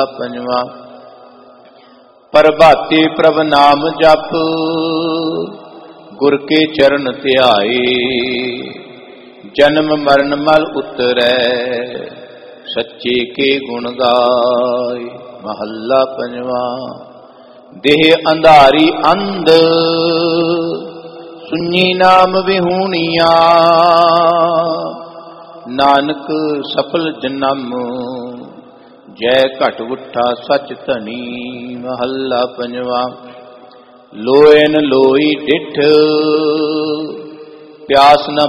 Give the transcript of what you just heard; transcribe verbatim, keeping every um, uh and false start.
ਪੰਜਵਾ। ਪ੍ਰਭਾਤੇ ਪ੍ਰਭ ਨਾਮ ਜਪ, ਗੁਰ ਕੇ ਚਰਨ ਧਿਆਏ। ਜਨਮ ਮਰਨ ਮਲ ਉਤਰੈ, ਸੱਚੇ ਕੇ ਗੁਣ ਗਾਏ। ਮਹੱਲਾ ਪੰਜਵਾ। ਦੇਹ ਅੰਧਾਰੀ ਅੰਧ, ਸੁਣੀ ਨਾਮ ਵਿਹੂਣੀਆਂ। ਨਾਨਕ ਸਫਲ ਜਨਮ, ਜੈ ਘਟ ਉਠਾ ਸਚ ਧਨੀ। ਮਹੱਲਾ ਪੰਜਵਾ। ਲੋਇਨ ਲੋਈ ਡਿਠ, ਪਿਆਸ ਨ